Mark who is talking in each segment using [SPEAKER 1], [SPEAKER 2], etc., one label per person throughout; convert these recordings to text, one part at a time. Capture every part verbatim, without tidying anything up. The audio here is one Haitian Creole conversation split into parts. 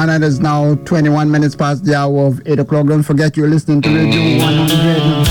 [SPEAKER 1] And it is now twenty-one minutes past the hour of eight o'clock. Don't forget you're listening to Radio one hundred.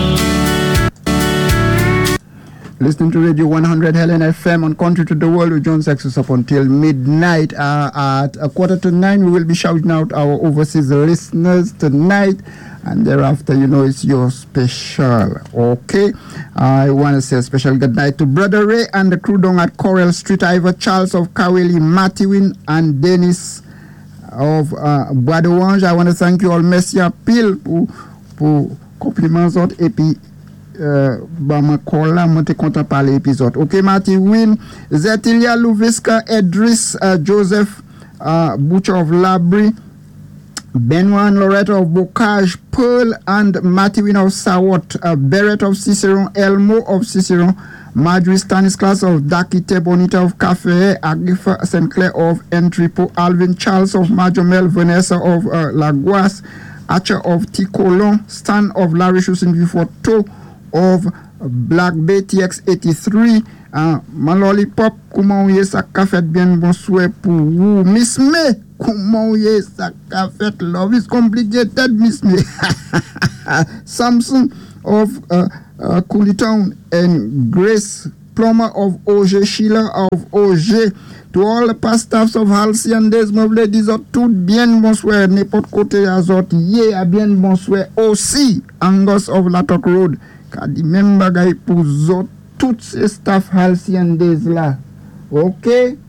[SPEAKER 1] Listening to Radio one hundred Helen F M on Country to the World with John Sexus up until midnight. Uh, at a quarter to nine, we will be shouting out our overseas listeners tonight. And thereafter, you know, it's your special. Okay. I want to say a special good night to Brother Ray and the crew down at Coral Street, Ivor Charles of Kaweli, Matthewin, and Dennis of uh, Bois de Wange. I want to thank you all. Merci à pile pour, pour compliments autres. Et puis, euh, bah, ma colla, moi, t'es content par l'épisode. Ok, Matthewin, Zetilia Louviska, Edris, uh, Joseph, uh, Butcher of Labry, Benoit and Loretta of Bocage, Pearl and Matthewin of Sawat, uh, Barrett of Ciceron, Elmo of Ciceron, Marjorie Stanislas of Dakite, Bonita of Café, Agifa Sinclair of Entrepot, Alvin Charles of Majomel, Vanessa of uh, Laguas, Acha of Ticolon, Stan of Larishus in Vifoto of Black Bay T X eighty-three, uh, Malolipop, comment vous ça fait bien bonsoir pour vous, Miss May. Comment est ça qu'a fait? Love is complicated, Miss Me. Samson of uh, uh, Coolitown and Grace Plummer of O G, Sheila of O G. To all the past staffs of Halsey and Desmond, ladies, tout bien bonsoir. N'importe côté azot, yeah, bien bonsoir. Aussi, Angus of Latok Road. Kadi même bagay pour zot, toutes ces staff Halsey and Des là. Ok?